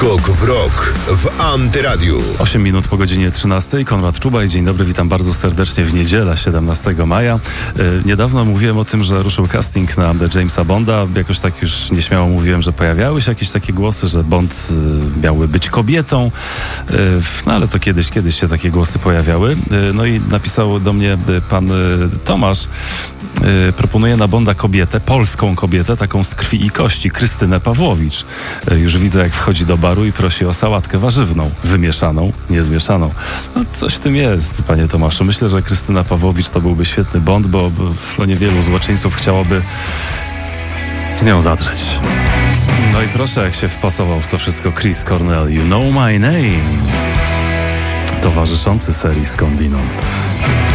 Skok w rok w Antyradiu. 8 minut po godzinie 13. Konrad Czubaj. Dzień dobry, witam bardzo serdecznie w niedzielę 17 maja. Niedawno mówiłem o tym, że ruszył casting na Jamesa Bonda. Jakoś tak już nieśmiało mówiłem, że pojawiały się jakieś takie głosy, że Bond miałby być kobietą. No ale to kiedyś się takie głosy pojawiały. No i napisał do mnie pan Tomasz. Proponuje na Bonda kobietę, polską kobietę, taką z krwi i kości, Krystynę Pawłowicz. Już widzę, jak wchodzi do baru i prosi o sałatkę warzywną, wymieszaną, niezmieszaną. No, coś w tym jest, panie Tomaszu. Myślę, że Krystyna Pawłowicz to byłby świetny Bond, bo niewielu złoczyńców chciałoby z nią zadrzeć. No i proszę, jak się wpasował w to wszystko Chris Cornell. You Know My Name. Towarzyszący serii Skądinąd.